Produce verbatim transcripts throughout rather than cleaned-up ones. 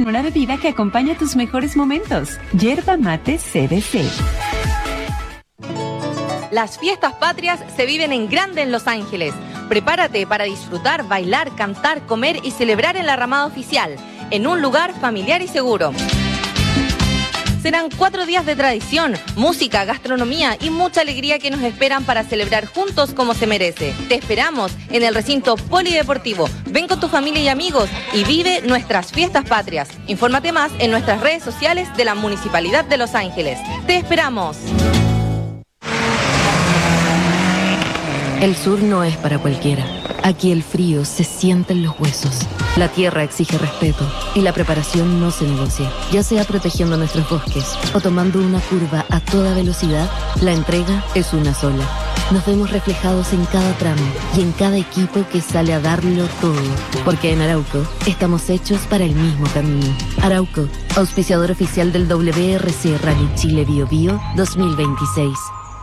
en una bebida que acompaña tus mejores momentos. Yerba Mate C B C. Las fiestas patrias se viven en grande en Los Ángeles. Prepárate para disfrutar, bailar, cantar, comer y celebrar en la ramada oficial, en un lugar familiar y seguro. Serán cuatro días de tradición, música, gastronomía y mucha alegría que nos esperan para celebrar juntos como se merece. Te esperamos en el recinto polideportivo. Ven con tu familia y amigos y vive nuestras fiestas patrias. Infórmate más en nuestras redes sociales de la Municipalidad de Los Ángeles. ¡Te esperamos! El sur no es para cualquiera. Aquí el frío se siente en los huesos. La tierra exige respeto y la preparación no se negocia. Ya sea protegiendo nuestros bosques o tomando una curva a toda velocidad, la entrega es una sola. Nos vemos reflejados en cada tramo y en cada equipo que sale a darlo todo. Porque en Arauco estamos hechos para el mismo camino. Arauco, auspiciador oficial del W R C Rally Chile Bio Bio dos mil veintiséis.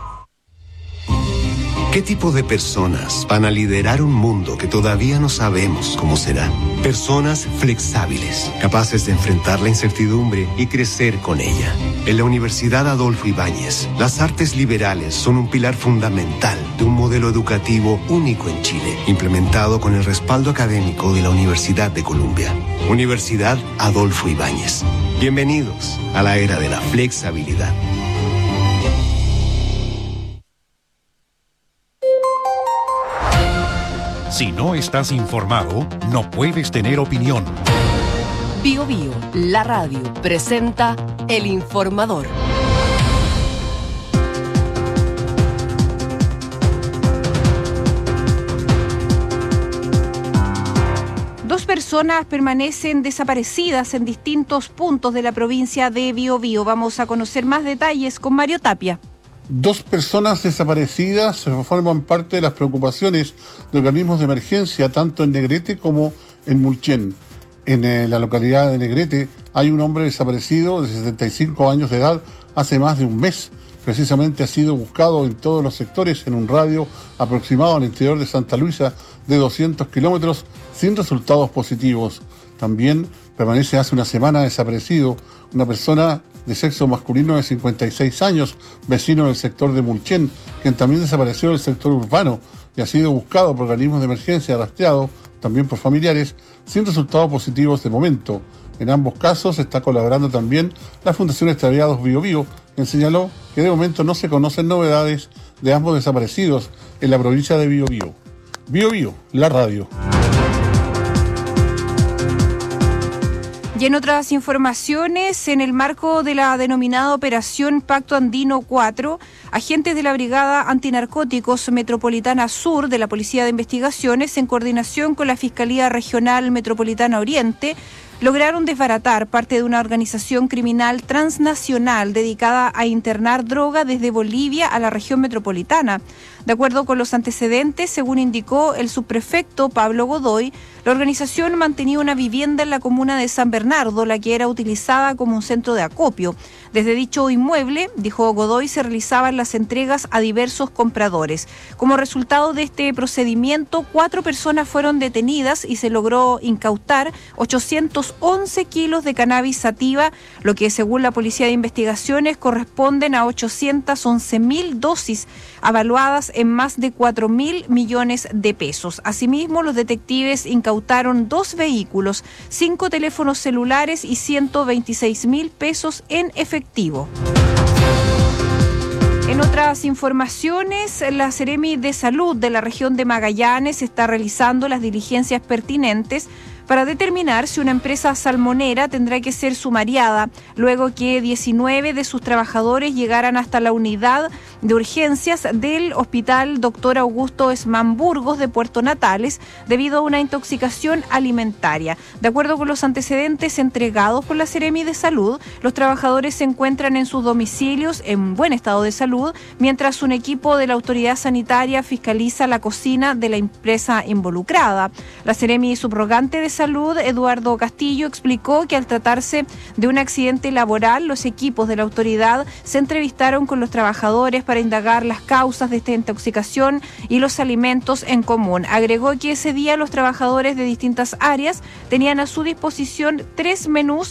¿Qué tipo de personas van a liderar un mundo que todavía no sabemos cómo será? Personas flexibles, capaces de enfrentar la incertidumbre y crecer con ella. En la Universidad Adolfo Ibáñez, las artes liberales son un pilar fundamental de un modelo educativo único en Chile, implementado con el respaldo académico de la Universidad de Columbia. Universidad Adolfo Ibáñez. Bienvenidos a la era de la flexibilidad. Si no estás informado, no puedes tener opinión. Bio Bio, la radio, presenta El Informador. Dos personas permanecen desaparecidas en distintos puntos de la provincia de Bio Bio. Vamos a conocer más detalles con Mario Tapia. Dos personas desaparecidas forman parte de las preocupaciones de organismos de emergencia, tanto en Negrete como en Mulchen. En eh, la localidad de Negrete hay un hombre desaparecido de setenta y cinco años de edad hace más de un mes. Precisamente ha sido buscado en todos los sectores en un radio aproximado al interior de Santa Luisa de doscientos kilómetros sin resultados positivos. También permanece hace una semana desaparecido una persona de sexo masculino de cincuenta y seis años, vecino del sector de Mulchen, quien también desapareció del sector urbano y ha sido buscado por organismos de emergencia, rastreado también por familiares, sin resultados positivos de momento. En ambos casos está colaborando también la Fundación Extraviados Bio Bio, quien señaló que de momento no se conocen novedades de ambos desaparecidos en la provincia de Bio Bio. Bio Bio, la radio. Y en otras informaciones, en el marco de la denominada Operación Pacto Andino cuatro, agentes de la Brigada Antinarcóticos Metropolitana Sur de la Policía de Investigaciones, en coordinación con la Fiscalía Regional Metropolitana Oriente, lograron desbaratar parte de una organización criminal transnacional dedicada a internar droga desde Bolivia a la región metropolitana. De acuerdo con los antecedentes, según indicó el subprefecto Pablo Godoy, la organización mantenía una vivienda en la comuna de San Bernardo, la que era utilizada como un centro de acopio. Desde dicho inmueble, dijo Godoy, se realizaban las entregas a diversos compradores. Como resultado de este procedimiento, cuatro personas fueron detenidas y se logró incautar ochocientos once kilos de cannabis sativa, lo que según la Policía de Investigaciones corresponden a ochocientas once mil dosis, avaluadas en más de cuatro mil millones de pesos. Asimismo, los detectives incautaron dos vehículos, cinco teléfonos celulares y ciento veintiséis mil pesos en efectivo. En otras informaciones, la Seremi de Salud de la región de Magallanes está realizando las diligencias pertinentes para determinar si una empresa salmonera tendrá que ser sumariada luego que diecinueve de sus trabajadores llegaran hasta la unidad de urgencias del Hospital Doctor Augusto Esmán Burgos de Puerto Natales debido a una intoxicación alimentaria. De acuerdo con los antecedentes entregados por la Seremi de Salud, los trabajadores se encuentran en sus domicilios en buen estado de salud, mientras un equipo de la autoridad sanitaria fiscaliza la cocina de la empresa involucrada. La Seremi subrogante de Salud, Eduardo Castillo, explicó que al tratarse de un accidente laboral, los equipos de la autoridad se entrevistaron con los trabajadores para indagar las causas de esta intoxicación y los alimentos en común. Agregó que ese día los trabajadores de distintas áreas tenían a su disposición tres menús